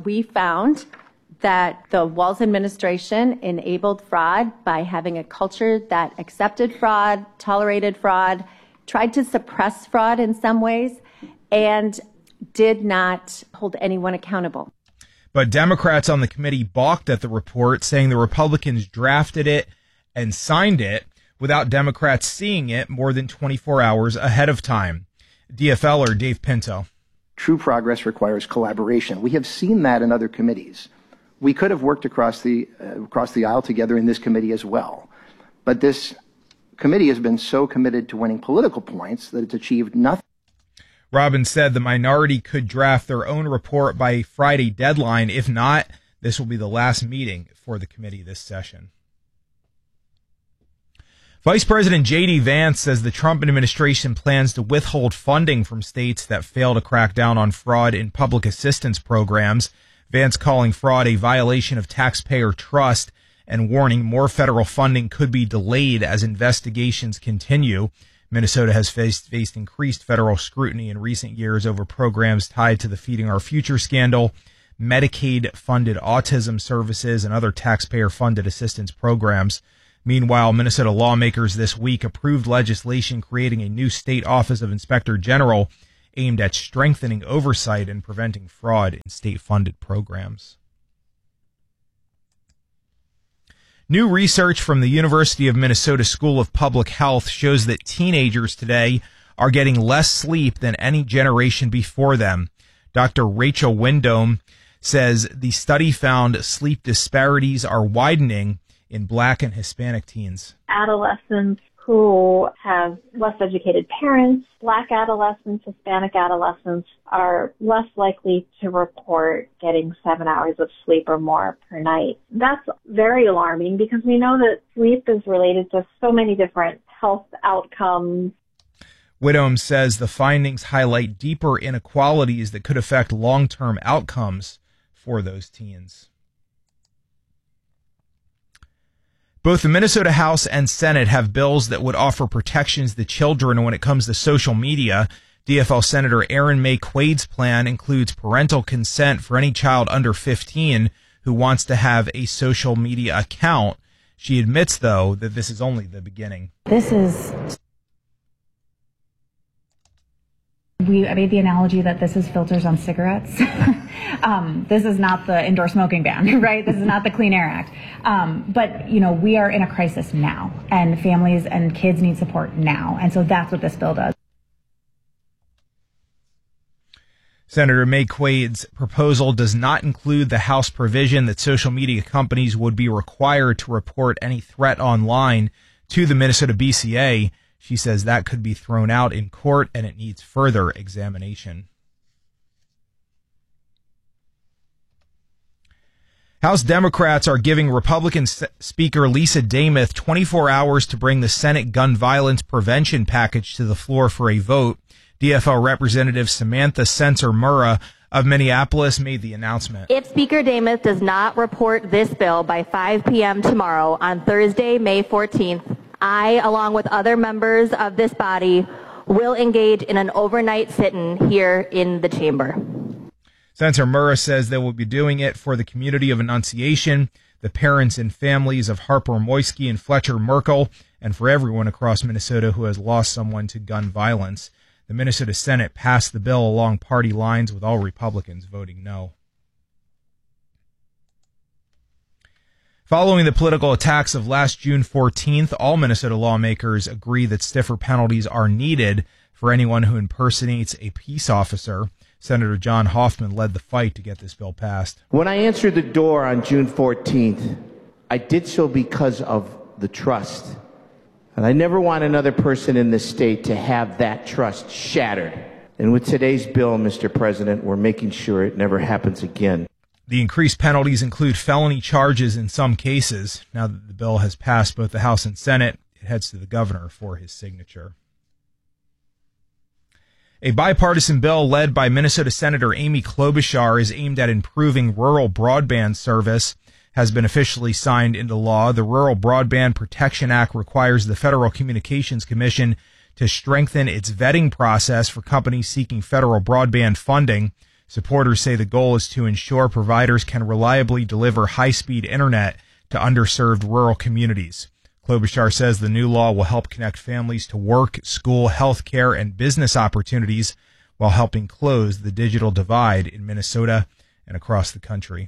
We found that the Walz administration enabled fraud by having a culture that accepted fraud, tolerated fraud, tried to suppress fraud in some ways, and did not hold anyone accountable. But Democrats on the committee balked at the report, saying the Republicans drafted it and signed it without Democrats seeing it more than 24 hours ahead of time. DFLer Dave Pinto. True progress requires collaboration. We have seen that in other committees. We could have worked across the aisle together in this committee as well. But this committee has been so committed to winning political points that it's achieved nothing. Robbins said the minority could draft their own report by a Friday deadline. If not, this will be the last meeting for the committee this session. Vice President J.D. Vance says the Trump administration plans to withhold funding from states that fail to crack down on fraud in public assistance programs. Vance calling fraud a violation of taxpayer trust and warning more federal funding could be delayed as investigations continue. Minnesota has faced increased federal scrutiny in recent years over programs tied to the Feeding Our Future scandal, Medicaid-funded autism services, and other taxpayer-funded assistance programs. Meanwhile, Minnesota lawmakers this week approved legislation creating a new state office of inspector general aimed at strengthening oversight and preventing fraud in state-funded programs. New research from the University of Minnesota School of Public Health shows that teenagers today are getting less sleep than any generation before them. Dr. Rachel Windom says the study found sleep disparities are widening in Black and Hispanic teens. Adolescents who have less educated parents, Black adolescents, Hispanic adolescents are less likely to report getting 7 hours of sleep or more per night. That's very alarming because we know that sleep is related to so many different health outcomes. Windom says the findings highlight deeper inequalities that could affect long-term outcomes for those teens. Both the Minnesota House and Senate have bills that would offer protections to children when it comes to social media. DFL Senator Erin May Quade's plan includes parental consent for any child under 15 who wants to have a social media account. She admits, though, that this is only the beginning. I made the analogy that this is filters on cigarettes. This is not the indoor smoking ban, right? This is not the Clean Air Act. But, we are in a crisis now, and families and kids need support now. And so that's what this bill does. Senator May Quade's proposal does not include the House provision that social media companies would be required to report any threat online to the Minnesota BCA. She says that could be thrown out in court and it needs further examination. House Democrats are giving Republican Speaker Lisa Demuth 24 hours to bring the Senate gun violence prevention package to the floor for a vote. DFL Representative Samantha Sensor-Murrah of Minneapolis made the announcement. If Speaker Demuth does not report this bill by 5 p.m. tomorrow on Thursday, May 14th, I, along with other members of this body, will engage in an overnight sit-in here in the chamber. Sensor-Murrah says they will be doing it for the community of Annunciation, the parents and families of Harper Moisky and Fletcher Merkel, and for everyone across Minnesota who has lost someone to gun violence. The Minnesota Senate passed the bill along party lines with all Republicans voting no. Following the political attacks of last June 14th, all Minnesota lawmakers agree that stiffer penalties are needed for anyone who impersonates a peace officer. Senator John Hoffman led the fight to get this bill passed. When I answered the door on June 14th, I did so because of the trust. And I never want another person in this state to have that trust shattered. And with today's bill, Mr. President, we're making sure it never happens again. The increased penalties include felony charges in some cases. Now that the bill has passed both the House and Senate, it heads to the governor for his signature. A bipartisan bill led by Minnesota Senator Amy Klobuchar is aimed at improving rural broadband service, has been officially signed into law. The Rural Broadband Protection Act requires the Federal Communications Commission to strengthen its vetting process for companies seeking federal broadband funding. Supporters say the goal is to ensure providers can reliably deliver high-speed internet to underserved rural communities. Klobuchar says the new law will help connect families to work, school, health care, and business opportunities while helping close the digital divide in Minnesota and across the country.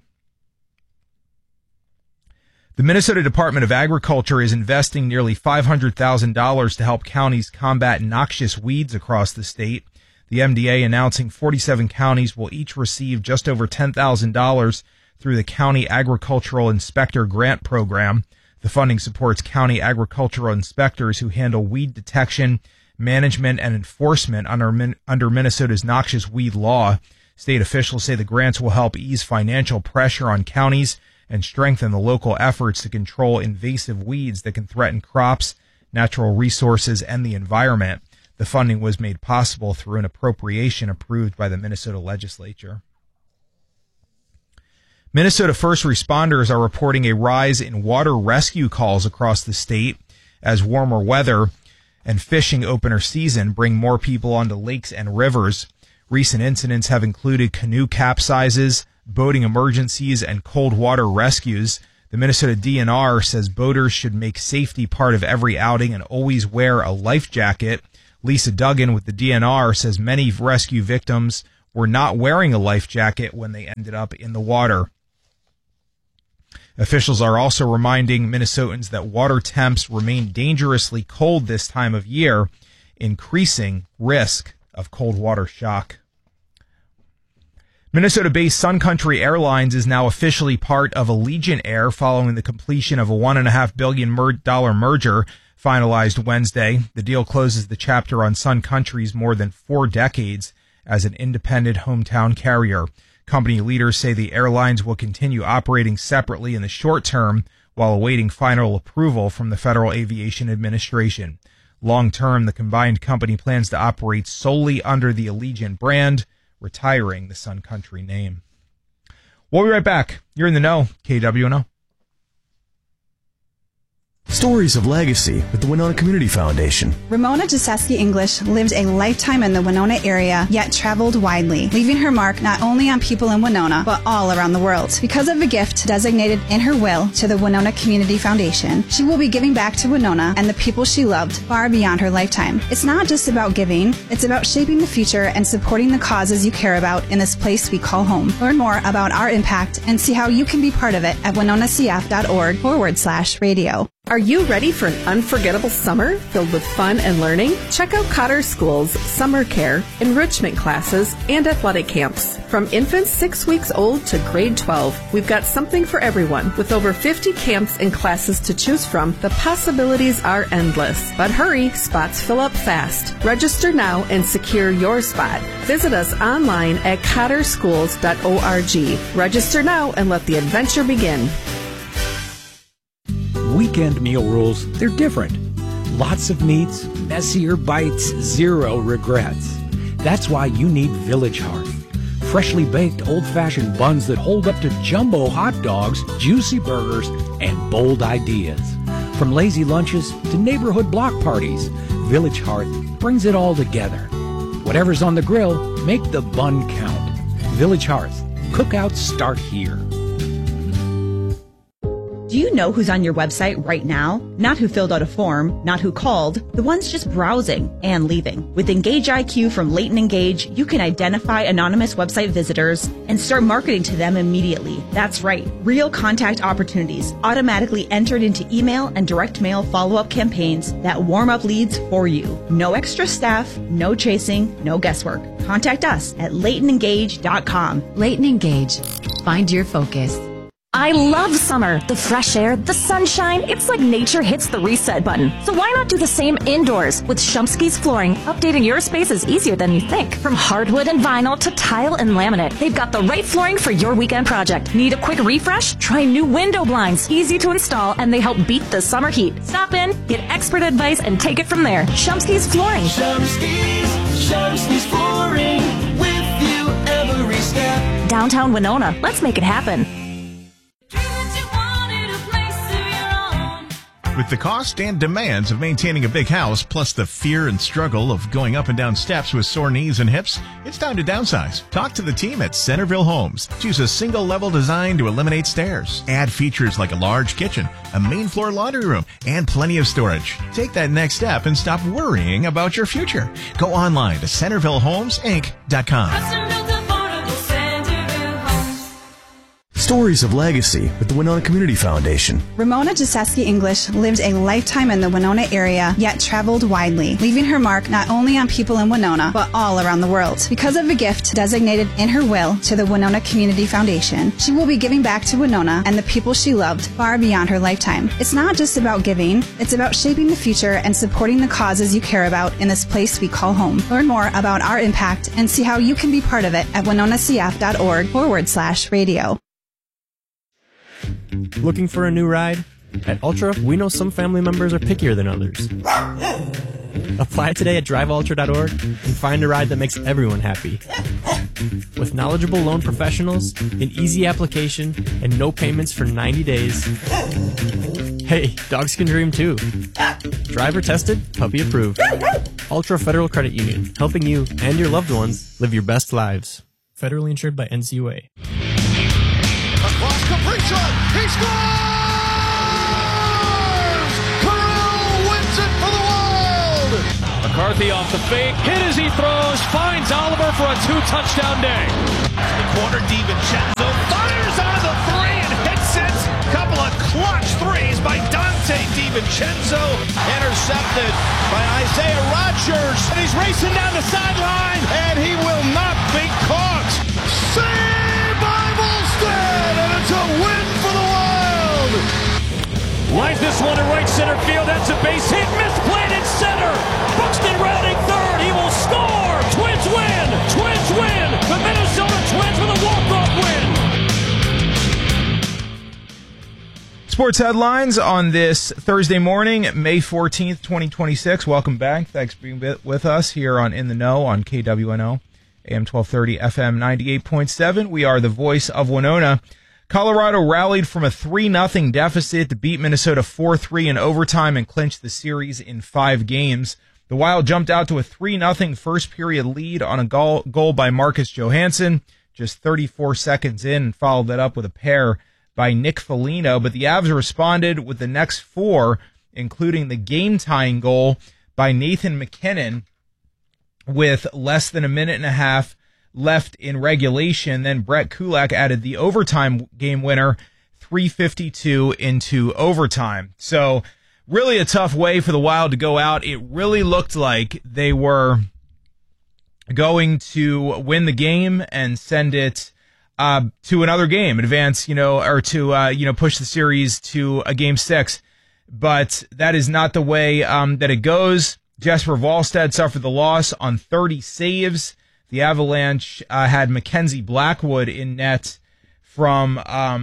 The Minnesota Department of Agriculture is investing nearly $500,000 to help counties combat noxious weeds across the state. The MDA announcing 47 counties will each receive just over $10,000 through the County Agricultural Inspector Grant Program. The funding supports county agricultural inspectors who handle weed detection, management, and enforcement under Minnesota's noxious weed law. State officials say the grants will help ease financial pressure on counties and strengthen the local efforts to control invasive weeds that can threaten crops, natural resources, and the environment. The funding was made possible through an appropriation approved by the Minnesota legislature. Minnesota first responders are reporting a rise in water rescue calls across the state as warmer weather and fishing opener season bring more people onto lakes and rivers. Recent incidents have included canoe capsizes, boating emergencies, and cold water rescues. The Minnesota DNR says boaters should make safety part of every outing and always wear a life jacket. Lisa Duggan with the DNR says many rescue victims were not wearing a life jacket when they ended up in the water. Officials are also reminding Minnesotans that water temps remain dangerously cold this time of year, increasing risk of cold water shock. Minnesota-based Sun Country Airlines is now officially part of Allegiant Air following the completion of a $1.5 billion merger finalized Wednesday. The deal closes the chapter on Sun Country's more than 4 decades as an independent hometown carrier. Company leaders say the airlines will continue operating separately in the short term while awaiting final approval from the Federal Aviation Administration. Long term, the combined company plans to operate solely under the Allegiant brand, retiring the Sun Country name. We'll be right back. You're in the know, KWNO. Stories of legacy with the Winona Community Foundation. Ramona Jasewski English lived a lifetime in the Winona area, yet traveled widely, leaving her mark not only on people in Winona, but all around the world. Because of a gift designated in her will to the Winona Community Foundation, she will be giving back to Winona and the people she loved far beyond her lifetime. It's not just about giving, it's about shaping the future and supporting the causes you care about in this place we call home. Learn more about our impact and see how you can be part of it at winonacf.org/radio. Are you ready for an unforgettable summer filled with fun and learning? Check out Cotter School's summer care, enrichment classes, and athletic camps. From infants 6 weeks old to grade 12, we've got something for everyone. With over 50 camps and classes to choose from, the possibilities are endless. But hurry, spots fill up fast. Register now and secure your spot. Visit us online at cotterschools.org. Register now and let the adventure begin. Weekend meal rules, they're different. Lots of meats, messier bites, zero regrets. That's why you need Village Hearth. Freshly baked old-fashioned buns that hold up to jumbo hot dogs, juicy burgers, and bold ideas. From lazy lunches to neighborhood block parties, Village Hearth brings it all together. Whatever's on the grill, make the bun count. Village Hearth. Cookouts start here. Do you know who's on your website right now? Not who filled out a form, not who called, the ones just browsing and leaving. With Engage IQ from Leighton Engage, you can identify anonymous website visitors and start marketing to them immediately. That's right, real contact opportunities automatically entered into email and direct mail follow-up campaigns that warm up leads for you. No extra staff, no chasing, no guesswork. Contact us at LeightonEngage.com. Leighton Engage. Find your focus. I love summer. The fresh air, the sunshine. It's like nature hits the reset button. So why not do the same indoors? With Shumsky's Flooring, updating your space is easier than you think. From hardwood and vinyl to tile and laminate, they've got the right flooring for your weekend project. Need a quick refresh? Try new window blinds. Easy to install, and they help beat the summer heat. Stop in, get expert advice, and take it from there. Shumsky's Flooring. Shumsky's Flooring. With you every step. Downtown Winona. Let's make it happen. With the cost and demands of maintaining a big house, plus the fear and struggle of going up and down steps with sore knees and hips, it's time to downsize. Talk to the team at Centerville Homes. Choose a single-level design to eliminate stairs. Add features like a large kitchen, a main floor laundry room, and plenty of storage. Take that next step and stop worrying about your future. Go online to CentervilleHomesInc.com. Stories of legacy with the Winona Community Foundation. Ramona Jaseski English lived a lifetime in the Winona area, yet traveled widely, leaving her mark not only on people in Winona, but all around the world. Because of a gift designated in her will to the Winona Community Foundation, she will be giving back to Winona and the people she loved far beyond her lifetime. It's not just about giving, it's about shaping the future and supporting the causes you care about in this place we call home. Learn more about our impact and see how you can be part of it at winonacf.org/radio. Looking for a new ride? At Ultra, we know some family members are pickier than others. Apply today at driveultra.org and find a ride that makes everyone happy. With knowledgeable loan professionals, an easy application, and no payments for 90 days. Hey, dogs can dream too. Driver tested, puppy approved. Ultra Federal Credit Union, helping you and your loved ones live your best lives. Federally insured by NCUA. Across Kaprizov, he scores! Carell wins it for the Wild! McCarthy off the fake, hit as he throws, finds Oliver for a 2-touchdown day. The corner, DiVincenzo fires on the three and hits it. Couple of clutch threes by Dante DiVincenzo. Intercepted by Isaiah Rodgers. And he's racing down the sideline, and he will not be caught. Saved by Volstead, and it's a win for the Wild. Lines this one to right center field. That's a base hit. Misplayed in center. Buxton rounding third. He will score. Twins win. Twins win. The Minnesota Twins with a walk-off win. Sports headlines on this Thursday morning, May 14th, 2026. Welcome back. Thanks for being with us here on In the Know on KWNO, AM 1230, FM 98.7. We are the voice of Winona. Colorado rallied from a 3-0 deficit to beat Minnesota 4-3 in overtime and clinch the series in 5 games. The Wild jumped out to a 3-0 first-period lead on a goal by Marcus Johansson just 34 seconds in and followed that up with a pair by Nick Foligno, but the Avs responded with the next 4, including the game-tying goal by Nathan MacKinnon with less than a minute and a half left in regulation. Then Brett Kulak added the overtime game winner, 3:52 into overtime. So really a tough way for the Wild to go out. It really looked like they were going to win the game and send it to another game, advance, or to, push the series to a game 6. But that is not the way that it goes. Jesper Wallstedt suffered the loss on 30 saves. The Avalanche had Mackenzie Blackwood in net from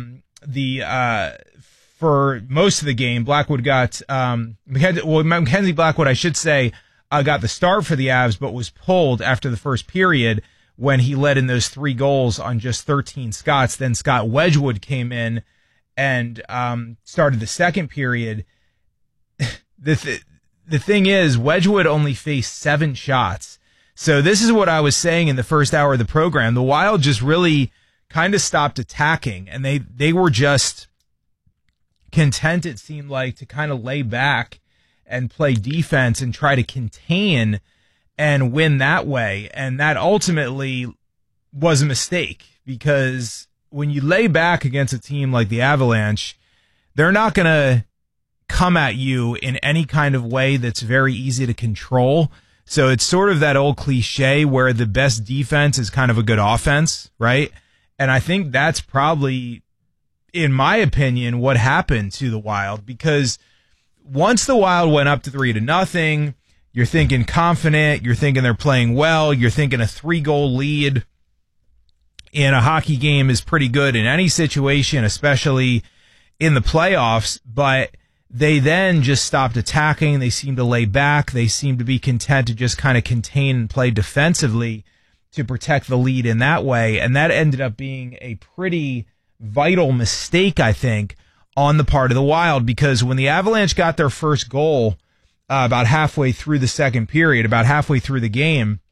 for most of the game. Blackwood got Mackenzie Blackwood, I should say, got the start for the Avs, but was pulled after the first period when he led in those 3 goals on just 13 Scots. Then Scott Wedgwood came in and started the second period. The thing is, Wedgwood only faced 7 shots. So this is what I was saying in the first hour of the program. The Wild just really kind of stopped attacking, and they were just content, it seemed like, to kind of lay back and play defense and try to contain and win that way. And that ultimately was a mistake, because when you lay back against a team like the Avalanche, they're not going to come at you in any kind of way that's very easy to control. So it's sort of that old cliche where the best defense is kind of a good offense, right? And I think that's probably, in my opinion, what happened to the Wild, because once the Wild went up to 3-0, you're thinking confident, you're thinking they're playing well, you're thinking a 3-goal lead in a hockey game is pretty good in any situation, especially in the playoffs. But they then just stopped attacking. They seemed to lay back. They seemed to be content to just kind of contain and play defensively to protect the lead in that way. And that ended up being a pretty vital mistake, I think, on the part of the Wild, because when the Avalanche got their first goal about halfway through the second period, about halfway through the game,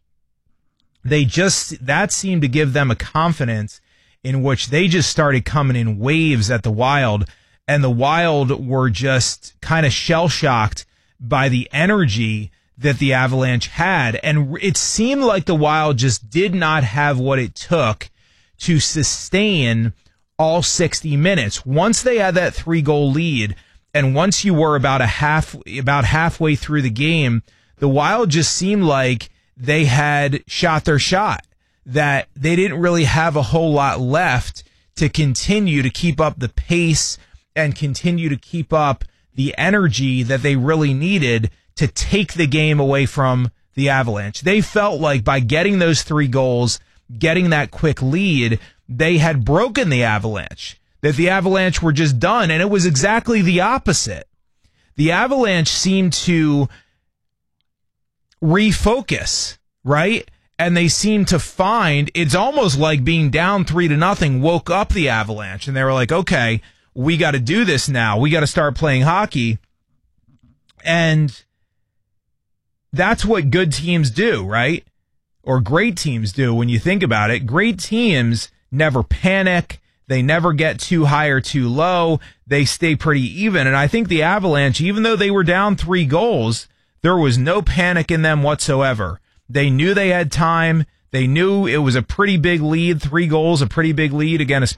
that seemed to give them a confidence in which they just started coming in waves at the Wild, and the Wild were just kind of shell-shocked by the energy that the Avalanche had. And it seemed like the Wild just did not have what it took to sustain all 60 minutes. Once they had that 3-goal lead, and once you were about halfway through the game, the Wild just seemed like they had shot their shot, that they didn't really have a whole lot left to continue to keep up the pace and continue to keep up the energy that they really needed to take the game away from the Avalanche. They felt like by getting those 3 goals, getting that quick lead, they had broken the Avalanche, that the Avalanche were just done. And it was exactly the opposite. The Avalanche seemed to refocus, right? And they seemed to find, it's almost like being down 3-0 woke up the Avalanche, and they were like, okay, we got to do this now. We got to start playing hockey. And that's what good teams do, right? Or great teams do when you think about it. Great teams never panic. They never get too high or too low. They stay pretty even. And I think the Avalanche, even though they were down 3 goals, there was no panic in them whatsoever. They knew they had time. They knew it was a pretty big lead. 3 goals, a pretty big lead. Again,